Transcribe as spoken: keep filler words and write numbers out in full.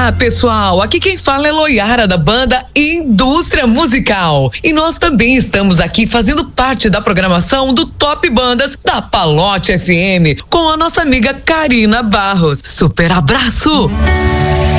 Olá, pessoal, aqui quem fala é Loiara da banda Indústria Musical e nós também estamos aqui fazendo parte da programação do Top Bandas da Palote F M com a nossa amiga Karina Barros. Super abraço!